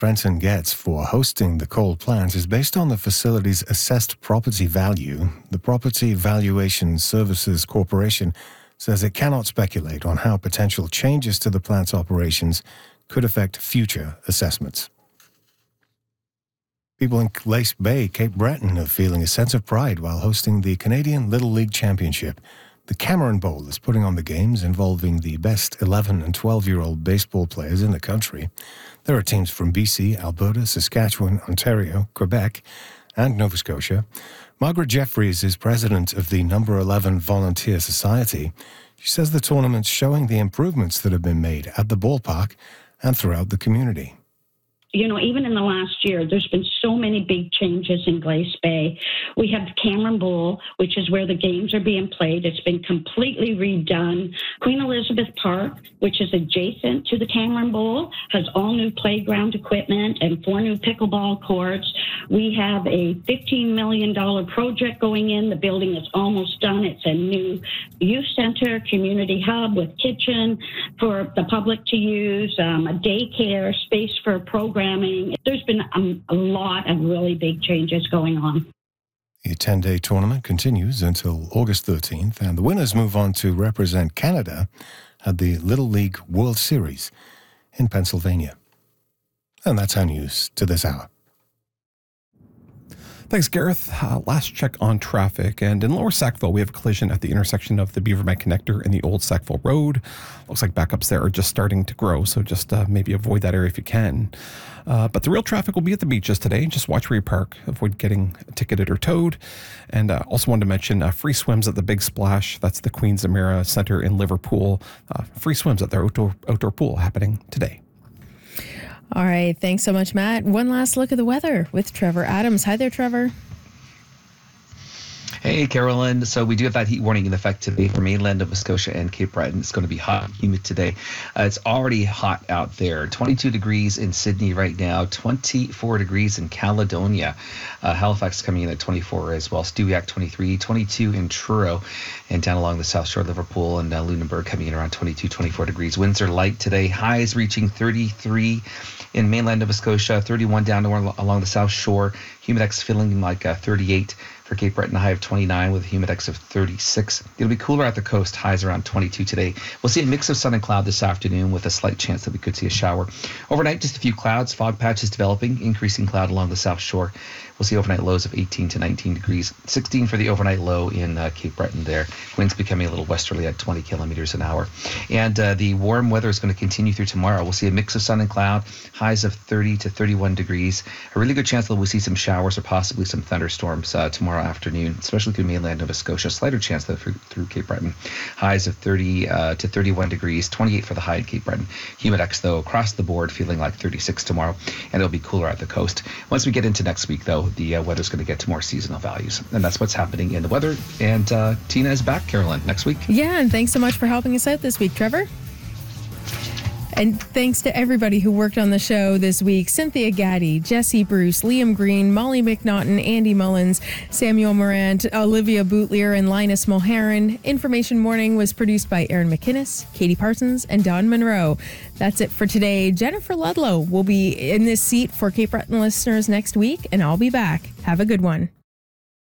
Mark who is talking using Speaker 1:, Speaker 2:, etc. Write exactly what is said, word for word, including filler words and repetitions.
Speaker 1: Brenton gets for hosting the coal plant is based on the facility's assessed property value. The Property Valuation Services Corporation says it cannot speculate on how potential changes to the plant's operations could affect future assessments. People in Glace Bay, Cape Breton, are feeling a sense of pride while hosting the Canadian Little League Championship. The Cameron Bowl is putting on the games involving the best eleven and twelve-year-old baseball players in the country. There are teams from B C, Alberta, Saskatchewan, Ontario, Quebec, and Nova Scotia. Margaret Jeffries is president of the Number eleven Volunteer Society. She says the tournament's showing the improvements that have been made at the ballpark and throughout the community.
Speaker 2: You know, even in the last year, there's been so many big changes in Glace Bay. We have the Cameron Bowl, which is where the games are being played. It's been completely redone. Queen Elizabeth Park, which is adjacent to the Cameron Bowl, has all new playground equipment and four new pickleball courts. We have a fifteen million dollars project going in. The building is almost done. It's a new youth center, community hub with kitchen for the public to use, um, a daycare, space for programs. There's been a, a lot of really big changes going on.
Speaker 1: The ten-day tournament continues until August thirteenth, and the winners move on to represent Canada at the Little League World Series in Pennsylvania. And that's our news to this hour.
Speaker 3: Thanks, Gareth. Uh, last check on traffic. And in Lower Sackville, we have a collision at the intersection of the Beaverbank Connector and the Old Sackville Road. Looks like backups there are just starting to grow, so just uh, maybe avoid that area if you can. Uh, but the real traffic will be at the beaches today. Just watch where you park. Avoid getting ticketed or towed. And uh, also wanted to mention uh, free swims at the Big Splash. That's the Queen's Emira Center in Liverpool. Uh, free swims at their outdoor, outdoor pool happening today.
Speaker 4: All right. Thanks so much, Matt. One last look at the weather with Trevor Adams. Hi there, Trevor.
Speaker 5: Hey, Carolyn. So we do have that heat warning in effect today for mainland Nova Scotia and Cape Breton. It's going to be hot and humid today. Uh, it's already hot out there. twenty-two degrees in Sydney right now, twenty-four degrees in Caledonia. Uh, Halifax coming in at twenty-four as well. Stewiacke twenty-three, twenty-two in Truro, and down along the south shore, Liverpool and uh, Lunenburg coming in around twenty-two, twenty-four degrees. Winds are light today. Highs reaching thirty-three in mainland Nova Scotia, thirty-one down along the south shore. Humidex feeling like uh, thirty-eight. For Cape Breton, a high of twenty-nine with a humidex of thirty-six. It'll be cooler at the coast, highs around twenty-two today. We'll see a mix of sun and cloud this afternoon with a slight chance that we could see a shower. Overnight, just a few clouds, fog patches developing, increasing cloud along the south shore. We'll see overnight lows of eighteen to nineteen degrees. sixteen for the overnight low in uh, Cape Breton there. Winds becoming a little westerly at twenty kilometers an hour. And uh, the warm weather is going to continue through tomorrow. We'll see a mix of sun and cloud, highs of thirty to thirty-one degrees. A really good chance that we'll see some showers or possibly some thunderstorms uh, tomorrow afternoon, especially through mainland Nova Scotia. Slighter chance though through, through Cape Breton. Highs of thirty uh, to thirty-one degrees, twenty-eight for the high at Cape Breton. Humidex though across the board feeling like thirty-six tomorrow, and it'll be cooler at the coast. Once we get into next week though, the uh, weather's going to get to more seasonal values, and that's what's happening in the weather. And uh, Tina is back, Carolyn, next week.
Speaker 4: Yeah, and thanks so much for helping us out this week, Trevor. And thanks to everybody who worked on the show this week. Cynthia Gaddy, Jesse Bruce, Liam Green, Molly McNaughton, Andy Mullins, Samuel Morant, Olivia Bootlier, and Linus Mulheron. Information Morning was produced by Aaron McInnes, Katie Parsons, and Don Monroe. That's it for today. Jennifer Ludlow will be in this seat for Cape Breton listeners next week, and I'll be back. Have a good one.